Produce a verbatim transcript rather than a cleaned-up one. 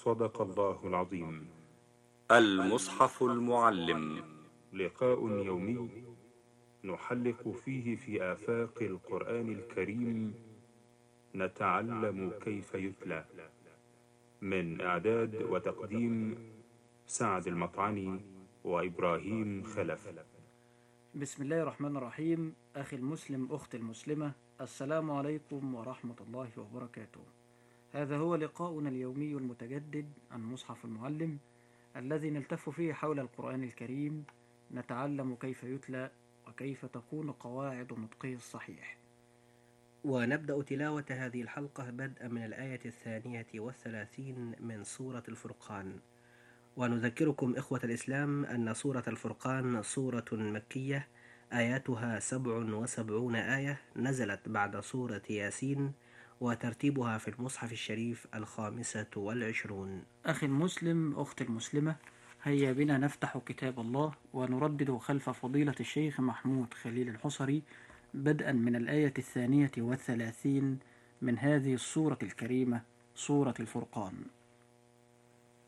صدق الله العظيم. المصحف المعلم، لقاء يومي نحلق فيه في آفاق القرآن الكريم، نتعلم كيف يتلى. من إعداد وتقديم سعد المطعني وإبراهيم خلف. بسم الله الرحمن الرحيم. أخي المسلم، أختي المسلمة، السلام عليكم ورحمة الله وبركاته. هذا هو لقاؤنا اليومي المتجدد عن مصحف المعلم، الذي نلتف فيه حول القرآن الكريم، نتعلم كيف يتلى وكيف تكون قواعد نطقه الصحيح. ونبدأ تلاوة هذه الحلقة بدءا من الآية الثانية والثلاثين من سورة الفرقان. ونذكركم إخوة الإسلام أن سورة الفرقان سورة مكية، آياتها سبع وسبعون آية، نزلت بعد سورة ياسين، وترتيبها في المصحف الشريف الخامسة والعشرون. أخي المسلم، أختي المسلمة، هيا بنا نفتح كتاب الله ونردد خلف فضيلة الشيخ محمود خليل الحصري بدءا من الآية الثانية والثلاثين من هذه السورة الكريمة، سورة الفرقان.